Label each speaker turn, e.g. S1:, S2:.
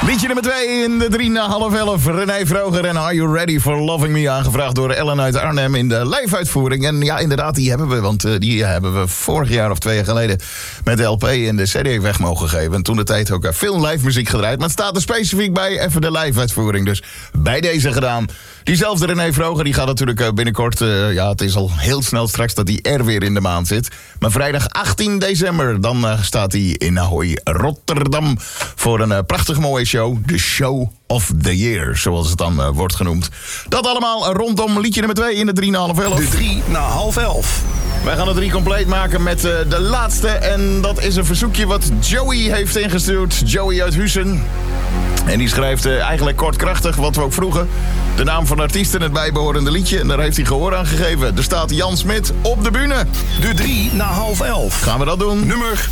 S1: Liedje nummer 2 in de 3 na half 11. René Vroger en Are You Ready for Loving Me? Aangevraagd door Ellen uit Arnhem in de live-uitvoering. En ja, inderdaad, die hebben we. Want die hebben we vorig jaar of 2 jaar geleden met de LP en de CD weg mogen geven. En toen de tijd ook veel live muziek gedraaid. Maar het staat er specifiek bij, even de live-uitvoering. Dus bij deze gedaan. Diezelfde René Vroger, die gaat natuurlijk binnenkort... het is al heel snel straks dat hij er weer in de maand zit. Maar vrijdag 18 december, dan staat hij in Ahoy, Rotterdam... voor een prachtig mooie show. De Show of the Year, zoals het dan wordt genoemd. Dat allemaal rondom liedje nummer 2 in de 3 na half 11.
S2: De 3 na half 11.
S1: Wij gaan de 3 compleet maken met de laatste. En dat is een verzoekje wat Joey heeft ingestuurd. Joey uit Huissen. En die schrijft eigenlijk kortkrachtig wat we ook vroegen. De naam van de artiest en het bijbehorende liedje. En daar heeft hij gehoor aan gegeven. Er staat Jan Smit op de bühne.
S2: De 3 na half 11.
S1: Gaan we dat doen?
S2: Nummer